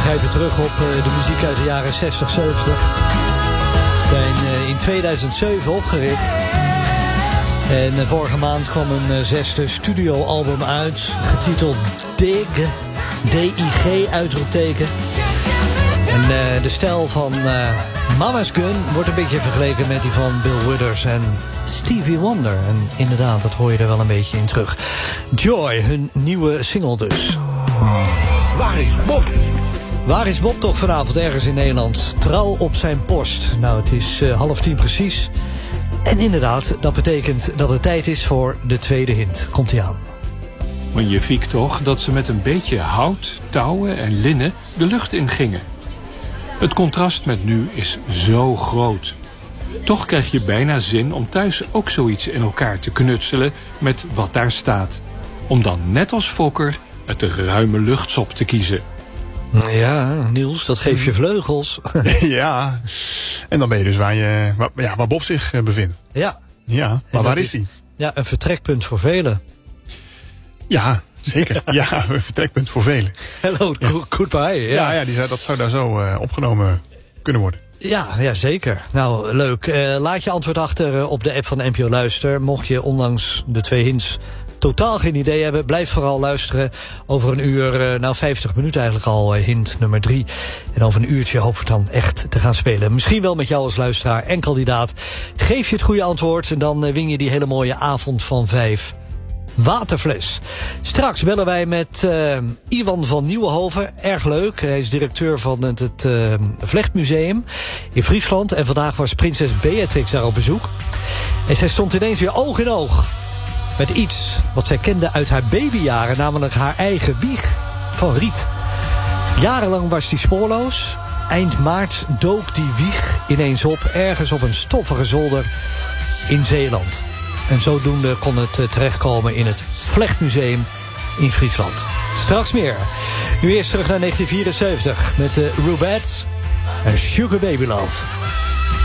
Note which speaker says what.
Speaker 1: grijpen terug op de muziek uit de jaren 60, 70. Zijn in 2007 opgericht. En vorige maand kwam een 6e studioalbum uit, getiteld Dig, D-I-G uitroepteken. En de stijl van Mama's Gun wordt een beetje vergeleken met die van Bill Withers en Stevie Wonder. En inderdaad, dat hoor je er wel een beetje in terug. Joy, hun nieuwe single dus.
Speaker 2: Waar is Bob?
Speaker 1: Waar is Bob toch vanavond ergens in Nederland? Trouw op zijn post. Nou, het is 9:30 precies. En inderdaad, dat betekent dat het tijd is voor de tweede hint. Komt-ie aan.
Speaker 3: Magnifiek toch dat ze met een beetje hout, touwen en linnen de lucht in gingen. Het contrast met nu is zo groot. Toch krijg je bijna zin om thuis ook zoiets in elkaar te knutselen met wat daar staat. Om dan net als Fokker het de ruime luchtsop te kiezen.
Speaker 1: Ja, Niels, dat geeft je vleugels.
Speaker 2: Ja, en dan ben je dus waar Bob zich bevindt.
Speaker 1: Ja.
Speaker 2: Ja, maar waar is hij?
Speaker 1: Ja, een vertrekpunt voor velen.
Speaker 2: Ja, zeker. Ja, een vertrekpunt voor velen.
Speaker 1: Hello, goodbye.
Speaker 2: Ja, dat zou daar zo opgenomen kunnen worden.
Speaker 1: Ja, zeker. Nou, leuk. Laat je antwoord achter op de app van NPO Luister. Mocht je ondanks de 2 hints totaal geen idee hebben, blijf vooral luisteren. Over een uur, 50 minuten eigenlijk al, hint nummer 3. En over een uurtje hopen we dan echt te gaan spelen. Misschien wel met jou als luisteraar en kandidaat. Geef je het goede antwoord en dan win je die hele mooie avond van 5 waterfles. Straks bellen wij met Iwan van Nieuwenhoven. Erg leuk. Hij is directeur van het Vlechtmuseum in Friesland. En vandaag was prinses Beatrix daar op bezoek. En zij stond ineens weer oog in oog met iets wat zij kende uit haar babyjaren, namelijk haar eigen wieg van riet. Jarenlang was die spoorloos. Eind maart dook die wieg ineens op, ergens op een stoffige zolder in Zeeland. En zodoende kon het terechtkomen in het Vlechtmuseum in Friesland. Straks meer. Nu eerst terug naar 1974 met de Rubettes en Sugar Baby Love.